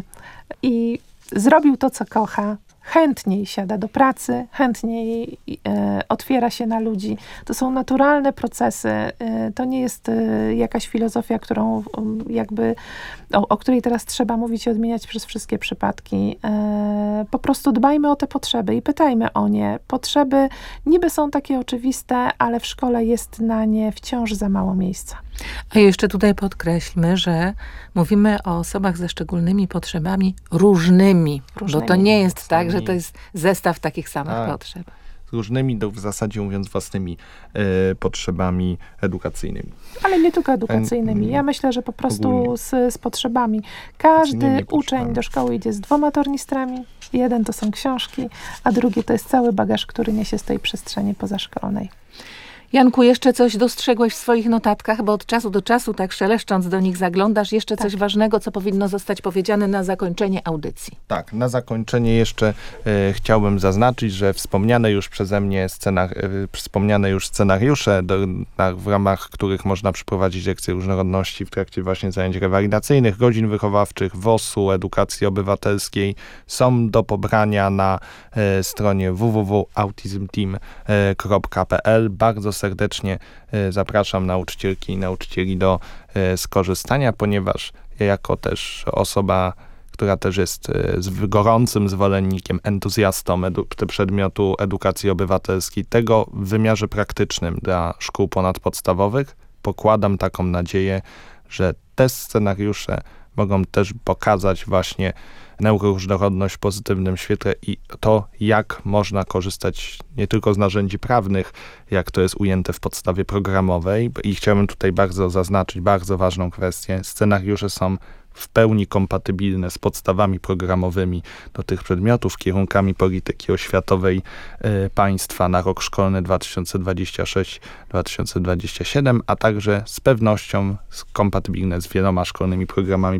i zrobił to, co kocha, chętniej siada do pracy, chętniej e, otwiera się na ludzi. To są naturalne procesy. E, to nie jest e, jakaś filozofia, którą um, jakby, o, o której teraz trzeba mówić i odmieniać przez wszystkie przypadki. E, po prostu dbajmy o te potrzeby i pytajmy o nie. Potrzeby niby są takie oczywiste, ale w szkole jest na nie wciąż za mało miejsca. A jeszcze tutaj podkreślmy, że mówimy o osobach ze szczególnymi potrzebami różnymi, różnymi. Bo to nie jest tak, że to jest zestaw takich samych tak. potrzeb. Z różnymi, w zasadzie mówiąc, własnymi e, potrzebami edukacyjnymi. Ale nie tylko edukacyjnymi. Ja myślę, że po prostu z, z potrzebami. Każdy uczeń do szkoły idzie z dwoma tornistrami. Jeden to są książki, a drugi to jest cały bagaż, który niesie z tej przestrzeni pozaszkolnej. Janku, jeszcze coś dostrzegłeś w swoich notatkach, bo od czasu do czasu, tak szeleszcząc do nich zaglądasz, jeszcze tak. coś ważnego, co powinno zostać powiedziane na zakończenie audycji. Tak, na zakończenie jeszcze e, chciałbym zaznaczyć, że wspomniane już przeze mnie scenar- e, wspomniane już scenariusze, do, na, w ramach których można przeprowadzić lekcje różnorodności w trakcie właśnie zajęć rewalidacyjnych, godzin wychowawczych, W O S-u, edukacji obywatelskiej, są do pobrania na e, stronie w w w kropka autism team kropka p l. Bardzo serdecznie zapraszam nauczycielki i nauczycieli do skorzystania, ponieważ ja jako też osoba, która też jest z gorącym zwolennikiem, entuzjastą edu- przedmiotu edukacji obywatelskiej, tego w wymiarze praktycznym dla szkół ponadpodstawowych, pokładam taką nadzieję, że te scenariusze mogą też pokazać właśnie neuroróżnorodność w pozytywnym świetle i to, jak można korzystać nie tylko z narzędzi prawnych, jak to jest ujęte w podstawie programowej. I chciałbym tutaj bardzo zaznaczyć bardzo ważną kwestię. Scenariusze są w pełni kompatybilne z podstawami programowymi do tych przedmiotów, kierunkami polityki oświatowej y, państwa na rok szkolny dwa tysiące dwudziesty szósty dwa tysiące dwudziesty siódmy, a także z pewnością kompatybilne z wieloma szkolnymi programami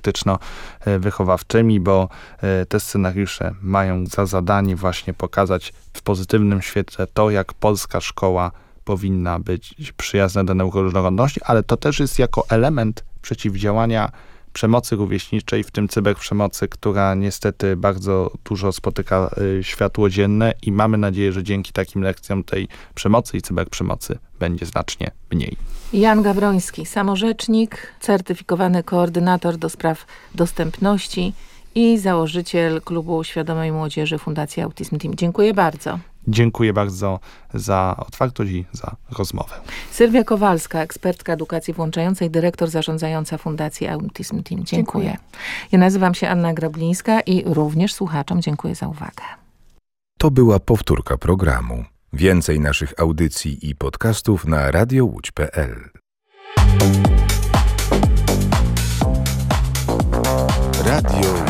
profilaktyczno-wychowawczymi, bo y, te scenariusze mają za zadanie właśnie pokazać w pozytywnym świetle to, jak polska szkoła powinna być przyjazna do neuroróżnorodności, ale to też jest jako element przeciwdziałania przemocy rówieśniczej, w tym cyberprzemocy, która niestety bardzo dużo spotyka y, światło dzienne i mamy nadzieję, że dzięki takim lekcjom tej przemocy i cyberprzemocy będzie znacznie mniej. Jan Gawroński, samorzecznik, certyfikowany koordynator do spraw dostępności i założyciel Klubu Świadomej Młodzieży Fundacji Autism Team. Dziękuję bardzo. Dziękuję bardzo za otwartość i za rozmowę. Sylwia Kowalska, ekspertka edukacji włączającej, dyrektor zarządzająca Fundacji Autism Team. Dziękuję. dziękuję. Ja nazywam się Anna Grablińska i również słuchaczom dziękuję za uwagę. To była powtórka programu. Więcej naszych audycji i podcastów na radio łódź kropka p l. Radio